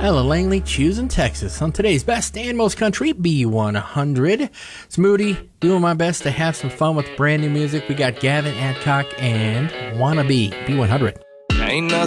Ella Langley, choosing Texas on today's best and most country B100. It's Moody, doing my best to have some fun with brand new music. We got Gavin Adcock and Wanna Be B100. Ain't